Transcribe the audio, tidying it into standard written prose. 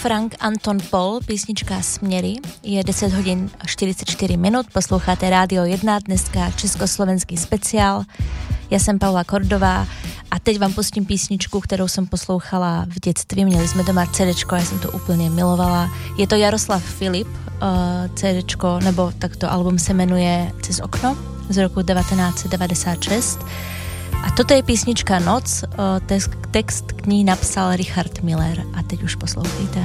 Frank Anton Paul, písnička Směry. Je 10 hodin a 44 minut, posloucháte Rádio 1, dneska československý speciál. Já jsem Paula Kordová a teď vám pustím písničku, kterou jsem poslouchala v dětství. Měli jsme doma CDčko a já jsem to úplně milovala. Je to Jaroslav Filip, CDčko, nebo takto album se jmenuje Cez okno z roku 1996. A toto je písnička Noc, text k ní napsal Richard Miller a teď už poslouchejte.